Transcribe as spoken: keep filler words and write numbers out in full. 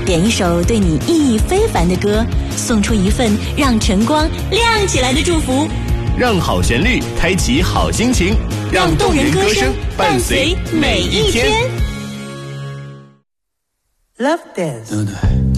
点一首对你意义非凡的歌，送出一份让晨光亮起来的祝福， 让好旋律开启好心情，让动人歌声伴随每一天。 Love Dance。 对不对？